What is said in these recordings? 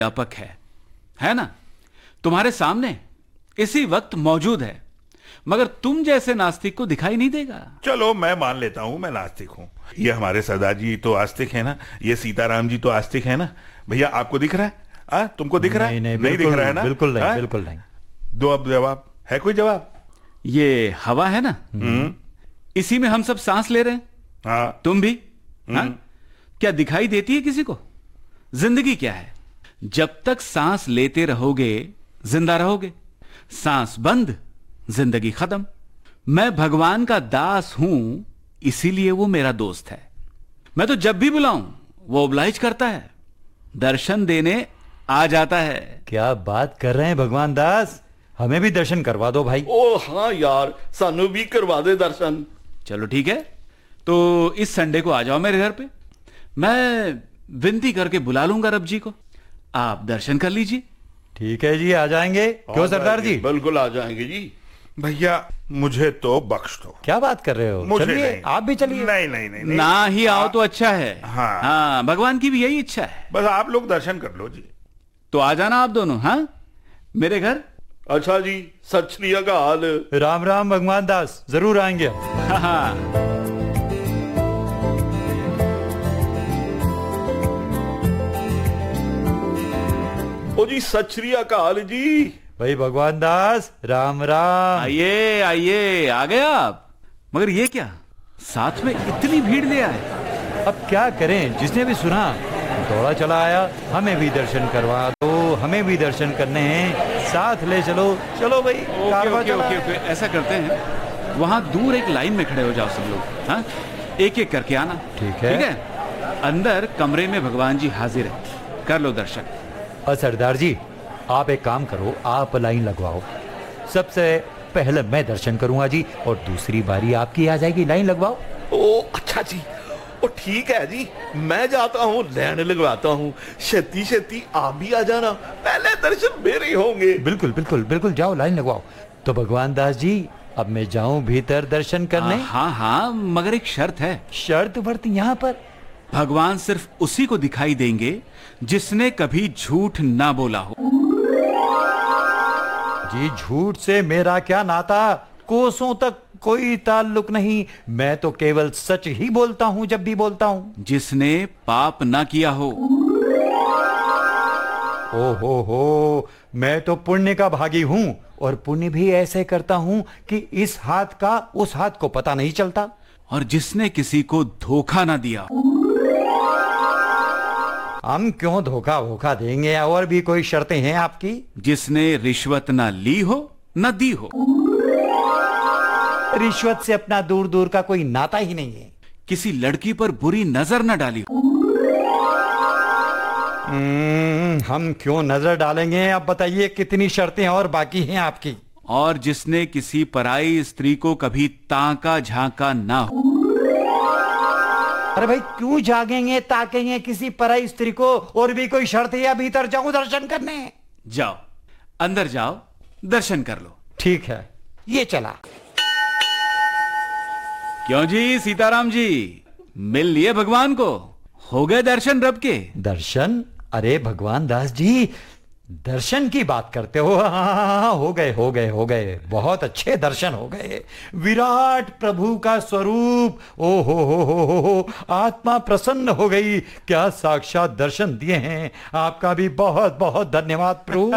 व्यापक है ना? तुम्हारे सामने इसी वक्त मौजूद है, मगर तुम जैसे नास्तिक को दिखाई नहीं देगा। चलो मैं मान लेता हूँ मैं नास्तिक हूँ। ये हमारे सरदार जी तो आस्तिक है ना, ये सीताराम जी तो आस्तिक है ना। भैया आपको दिख रहा है? तुमको दिख रहा है? नहीं दिख रहा है ना? बिल्कुल नहीं, बिल्कुल नहीं। दो अब जवाब, है कोई जवाब? ये हवा है ना, इसी में हम सब सांस ले रहे हैं। हाँ। तुम भी? हाँ? क्या दिखाई देती है किसी को? जिंदगी क्या है? जब तक सांस लेते रहोगे जिंदा रहोगे, सांस बंद जिंदगी खत्म। मैं भगवान का दास हूं, इसीलिए वो मेरा दोस्त है। मैं तो जब भी बुलाऊं वो ओब्लाइज करता है, दर्शन देने आ जाता है। क्या बात कर रहे हैं भगवान दास, हमें भी दर्शन करवा दो भाई। ओ हाँ यार, सानू भी करवा दे दर्शन। चलो ठीक है, तो इस संडे को आ जाओ मेरे घर पे। मैं विनती करके बुला लूंगा रब जी को, आप दर्शन कर लीजिए। ठीक है जी, आ जाएंगे। क्यों सरदार जी? बिल्कुल आ जाएंगे जी। भैया मुझे तो बख्श दो। क्या बात कर रहे हो? मुझे चलिए नहीं। आप भी चलिए। नहीं। ना ही आओ तो अच्छा है। हाँ। भगवान की भी यही इच्छा है। बस आप लोग दर्शन कर लो जी। तो आ जाना आप दोनों, हाँ, मेरे घर। अच्छा जी, सत श्री अकाल। राम राम भगवान दास, जरूर आएंगे हम। हाँ। ओ जी सत श्री अकाल जी। भाई भगवान दास, राम राम। आइए आइए, आ गए आप। मगर ये क्या, साथ में इतनी भीड़ ले आए? अब क्या करें, जिसने भी सुना दौड़ा चला आया। हमें भी दर्शन करवा दो, हमें भी दर्शन करने हैं, साथ ले चलो। चलो भाई, कारवां चला। ओके, ऐसा करते हैं, वहां दूर एक लाइन में खड़े हो जाओ सब लोग। हाँ, एक एक करके आना। ठीक है। अंदर कमरे में भगवान जी हाजिर है, कर लो दर्शन। और सरदार जी, आप एक काम करो, आप लाइन लगवाओ। सबसे पहले मैं दर्शन करूंगा जी, और दूसरी बारी आपकी आ जाएगी। लाइन लगवाओ। ओ अच्छा जी, ओ ठीक है जी, मैं जाता हूँ, लाइन लगवाता हूँ। छेती छेती आप भी आ जाना, पहले दर्शन मेरे होंगे। बिल्कुल बिल्कुल बिल्कुल, जाओ लाइन लगवाओ। तो भगवान दास जी, अब मैं जाऊं भीतर दर्शन करने? हाँ, मगर एक शर्त है। शर्त वर्त यहाँ पर? भगवान सिर्फ उसी को दिखाई देंगे जिसने कभी झूठ ना बोला हो। जी, झूठ से मेरा क्या नाता? कोसों तक कोई ताल्लुक नहीं। मैं तो केवल सच ही बोलता हूँ जब भी बोलता हूँ। जिसने पाप ना किया हो। हो, मैं तो पुण्य का भागी हूँ, और पुण्य भी ऐसे करता हूँ कि इस हाथ का उस हाथ को पता नहीं चलता। और जिसने किसी को धोखा ना दिया। हम क्यों धोखा देंगे? और भी कोई शर्तें हैं आपकी? जिसने रिश्वत ना ली हो ना दी हो। रिश्वत से अपना दूर दूर का कोई नाता ही नहीं है। किसी लड़की पर बुरी नजर न डाली हो। हम क्यों नजर डालेंगे? आप बताइए कितनी शर्तें और बाकी हैं आपकी? और जिसने किसी पराई स्त्री को कभी ताका झांका ना हो। अरे भाई, क्यों जागेंगे ताकेंगे किसी पराई स्त्री को? और भी कोई शर्त है या भीतर जाऊं दर्शन करने? जाओ, अंदर जाओ, दर्शन कर लो। ठीक है, ये चला। क्यों जी सीताराम जी, मिल लिए भगवान को? हो गए दर्शन रब के? दर्शन? अरे भगवान दास जी, दर्शन की बात करते हो? हाँ, हो गए, बहुत अच्छे दर्शन हो गए। विराट प्रभु का स्वरूप, ओ हो, आत्मा प्रसन्न हो गई। क्या साक्षात दर्शन दिए हैं, आपका भी बहुत बहुत धन्यवाद प्रभु।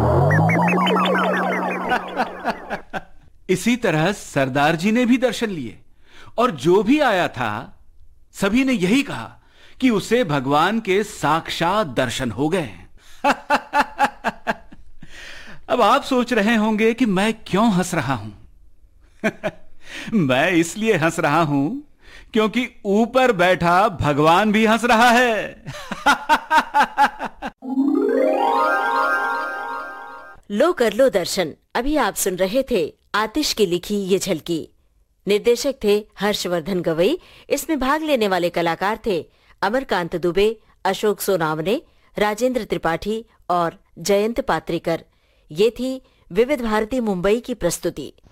इसी तरह सरदार जी ने भी दर्शन लिए, और जो भी आया था सभी ने यही कहा कि उसे भगवान के साक्षात दर्शन हो गए। अब आप सोच रहे होंगे कि मैं क्यों हंस रहा हूं। मैं इसलिए हंस रहा हूं क्योंकि ऊपर बैठा भगवान भी हंस रहा है। लो कर लो दर्शन। अभी आप सुन रहे थे आतिश की लिखी ये झलकी। निर्देशक थे हर्षवर्धन गवई। इसमें भाग लेने वाले कलाकार थे अमरकांत दुबे, अशोक सोनावने, राजेंद्र त्रिपाठी और जयंत पात्रिकर। ये थी विविध भारती मुंबई की प्रस्तुति।